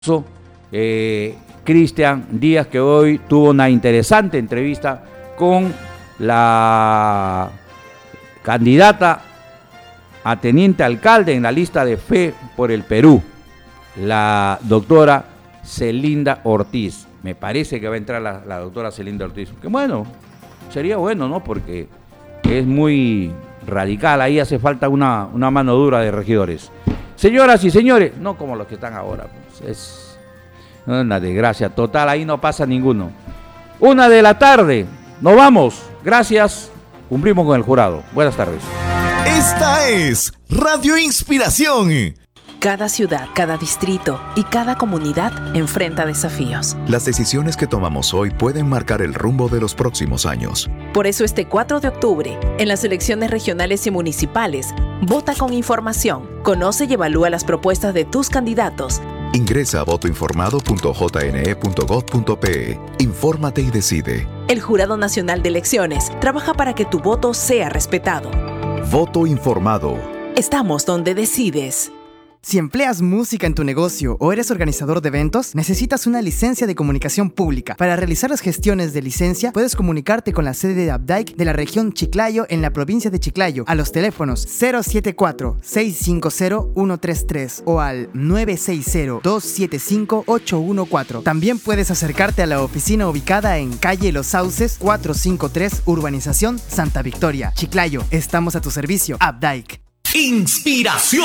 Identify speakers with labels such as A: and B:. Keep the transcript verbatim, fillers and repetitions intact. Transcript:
A: eh, Cristian Díaz, que hoy tuvo una interesante entrevista con la candidata a teniente alcalde en la lista de Fe por el Perú, la doctora Celinda Ortiz. Me parece que va a entrar la, la doctora Celinda Ortiz. Que bueno, sería bueno, ¿no? Porque es muy radical, ahí hace falta una, una mano dura de regidores. Señoras y señores, no como los que están ahora, pues es una desgracia total, ahí no pasa ninguno. Una de la tarde, nos vamos, gracias, cumplimos con el jurado. Buenas tardes.
B: Esta es Radio Inspiración.
C: Cada ciudad, cada distrito y cada comunidad enfrenta desafíos.
B: Las decisiones que tomamos hoy pueden marcar el rumbo de los próximos años.
C: Por eso este cuatro de octubre, en las elecciones regionales y municipales, vota con información, conoce y evalúa las propuestas de tus candidatos.
B: Ingresa a voto informado punto j n e punto gov punto pe. Infórmate y decide.
C: El Jurado Nacional de Elecciones trabaja para que tu voto sea respetado.
B: Voto informado.
C: Estamos donde decides.
D: Si empleas música en tu negocio o eres organizador de eventos, necesitas una licencia de comunicación pública. Para realizar las gestiones de licencia, puedes comunicarte con la sede de ABDAIC de la región Chiclayo en la provincia de Chiclayo a los teléfonos cero siete cuatro, seis cinco cero, uno tres tres o al nueve seis cero, dos siete cinco, ocho uno cuatro. También puedes acercarte a la oficina ubicada en calle Los Sauces, cuatrocientos cincuenta y tres, Urbanización Santa Victoria, Chiclayo. Estamos a tu servicio, ABDAIC.
E: Inspiración.